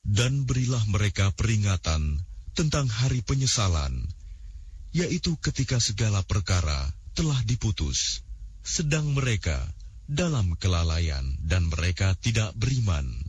Dan berilah mereka peringatan tentang hari penyesalan, yaitu ketika segala perkara telah diputus, sedang mereka dalam kelalaian dan mereka tidak beriman.